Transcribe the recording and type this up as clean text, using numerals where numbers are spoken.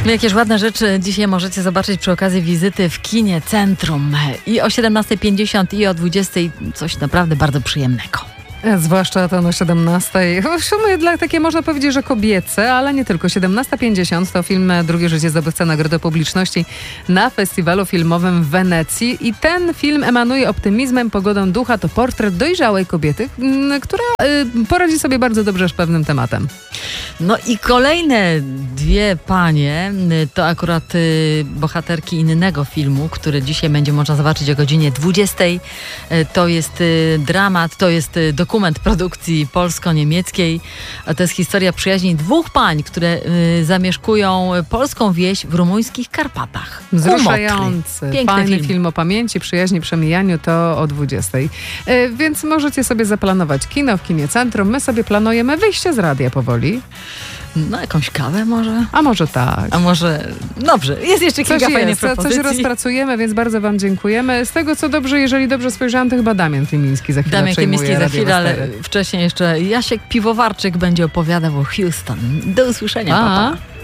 Jakież ładne rzeczy dzisiaj możecie zobaczyć przy okazji wizyty w kinie Centrum. I o 17:50 i o 20:00 coś naprawdę bardzo przyjemnego. Zwłaszcza to o 17:00. W sumie dla takie można powiedzieć, że kobiece, ale nie tylko. 17:50 to film Drugie życie zdobywca Nagrody Publiczności na festiwalu filmowym w Wenecji. I ten film emanuje optymizmem, pogodą ducha. To portret dojrzałej kobiety, która poradzi sobie bardzo dobrze z pewnym tematem. No i kolejne dwie panie, to akurat bohaterki innego filmu, który dzisiaj będzie można zobaczyć o godzinie 20:00. To jest dramat, to jest dokument produkcji polsko-niemieckiej. To jest historia przyjaźni dwóch pań, które zamieszkują polską wieś w rumuńskich Karpatach. Wzruszający, fajny film o pamięci, przyjaźni, przemijaniu, to o 20:00. Więc możecie sobie zaplanować kino w kinie Centrum. My sobie planujemy wyjście z radia powoli. No jakąś kawę może? A może tak. A może... Dobrze, jest jeszcze kilka fajnych propozycji. Coś rozpracujemy, więc bardzo wam dziękujemy. Z tego co dobrze, jeżeli dobrze spojrzałam, to chyba Damian Tymiński za chwilę przejmuje za chwilę, ale wcześniej jeszcze Jasiek Piwowarczyk będzie opowiadał o Houston. Do usłyszenia, papa.